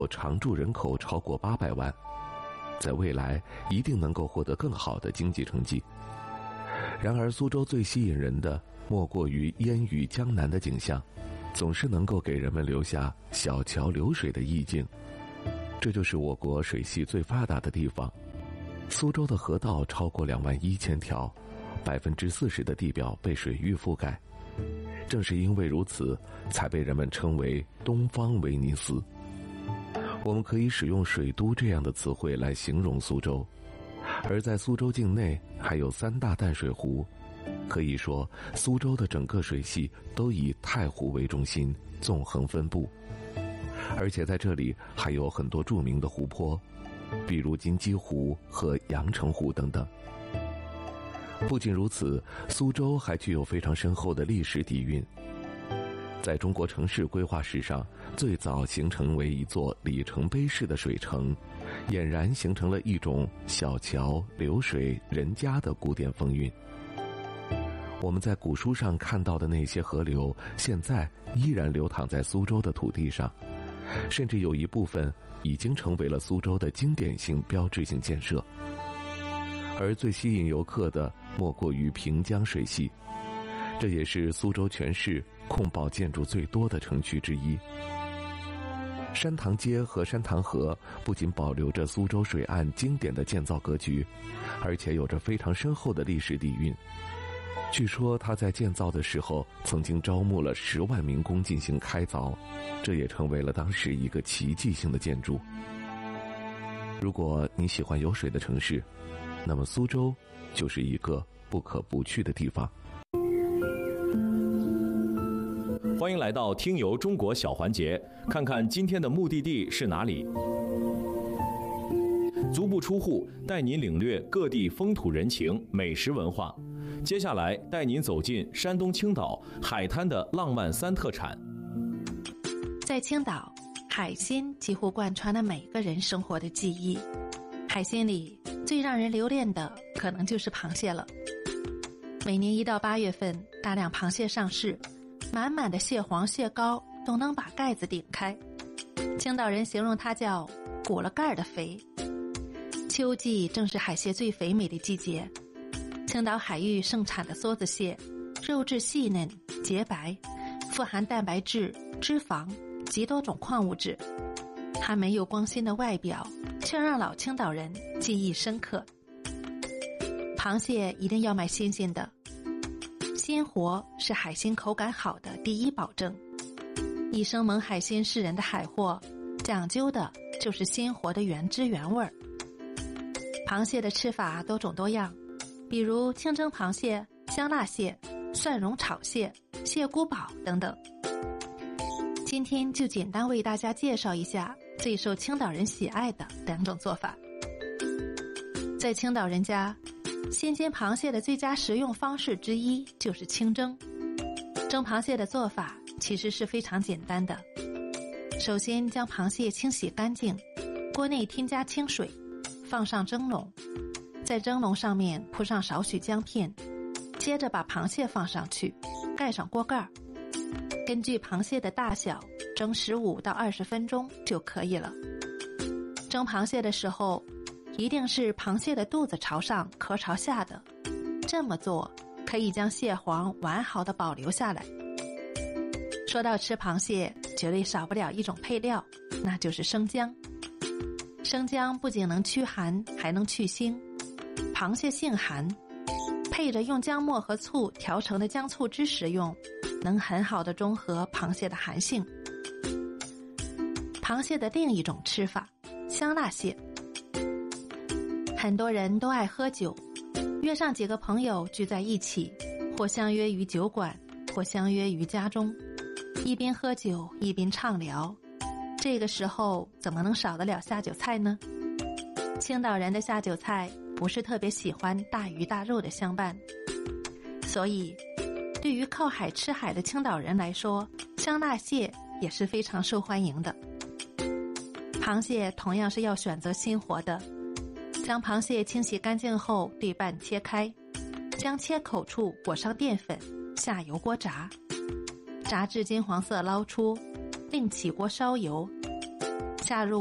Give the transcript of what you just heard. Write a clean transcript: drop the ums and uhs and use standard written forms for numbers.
常住人口超过800万，在未来一定能够获得更好的经济成绩。然而苏州最吸引人的莫过于烟雨江南的景象，总是能够给人们留下小桥流水的意境。这就是我国水系最发达的地方。苏州的河道超过21000条，40%的地表被水域覆盖。正是因为如此，才被人们称为东方威尼斯。我们可以使用水都这样的词汇来形容苏州。而在苏州境内还有3大淡水湖，可以说苏州的整个水系都以太湖为中心纵横分布，而且在这里还有很多著名的湖泊，比如金鸡湖和阳澄湖等等。不仅如此，苏州还具有非常深厚的历史底蕴。在中国城市规划史上，最早形成为一座里程碑式的水城，俨然形成了一种小桥流水人家的古典风韵。我们在古书上看到的那些河流，现在依然流淌在苏州的土地上，甚至有一部分已经成为了苏州的经典性标志性建设。而最吸引游客的莫过于平江水系，这也是苏州全市控爆建筑最多的城区之一。山塘街和山塘河不仅保留着苏州水岸经典的建造格局，而且有着非常深厚的历史底蕴。据说它在建造的时候曾经招募了10万民工进行开凿，这也成为了当时一个奇迹性的建筑。如果你喜欢有水的城市，那么苏州就是一个不可不去的地方。 欢迎来到听游中国小环节，看看今天的目的地是哪里。足不出户，带您领略各地风土人情、美食文化。接下来带您走进山东青岛海滩的浪漫3特产。 在青岛，海鲜几乎贯穿了每个人生活的记忆。海鲜里最让人留恋的可能就是螃蟹了。每年1到8月份，大量螃蟹上市，满满的蟹黄蟹膏都能把盖子顶开。青岛人形容它叫鼓了盖的肥。秋季正是海蟹最肥美的季节，青岛海域盛产的梭子蟹，肉质细嫩洁白，富含蛋白质、脂肪及多种矿物质。它没有光鲜的外表，却让老青岛人记忆深刻。螃蟹一定要买新鲜的，鲜活是海鲜口感好的第一保证。以生猛海鲜示人的海货，讲究的就是鲜活的原汁原味儿。螃蟹的吃法多种多样，比如清蒸螃蟹、香辣蟹、蒜蓉炒蟹、蟹菇煲等等。今天就简单为大家介绍一下最受青岛人喜爱的2种做法。在青岛人家，新鲜螃蟹的最佳食用方式之一就是清蒸。蒸螃蟹的做法其实是非常简单的。首先将螃蟹清洗干净，锅内添加清水，放上蒸笼，在蒸笼上面铺上少许姜片，接着把螃蟹放上去，盖上锅盖，根据螃蟹的大小蒸15到20分钟就可以了。蒸螃蟹的时候一定是螃蟹的肚子朝上，壳朝下的，这么做可以将蟹黄完好的保留下来。说到吃螃蟹，绝对少不了一种配料，那就是生姜。生姜不仅能驱寒，还能去腥。螃蟹性寒，配着用姜末和醋调成的姜醋汁食用，能很好的中和螃蟹的寒性。螃蟹的另一种吃法，香辣蟹。很多人都爱喝酒，约上几个朋友聚在一起，或相约于酒馆，或相约于家中，一边喝酒一边畅聊。这个时候怎么能少得了下酒菜呢？青岛人的下酒菜不是特别喜欢大鱼大肉的相伴，所以对于靠海吃海的青岛人来说，香辣蟹也是非常受欢迎的。螃蟹同样是要选择鲜活的，将螃蟹清洗干净后对半切开，将切口处裹上淀粉，下油锅炸，炸至金黄色捞出，另起锅烧油， 下入